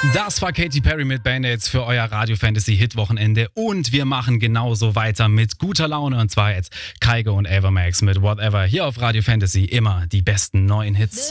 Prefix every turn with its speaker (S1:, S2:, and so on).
S1: Das war Katy Perry mit Band-Aids für euer Radio Fantasy Hit Wochenende und wir machen genauso weiter mit guter Laune und zwar jetzt Kygo und Ava Max mit Whatever hier auf Radio Fantasy, immer die besten neuen Hits.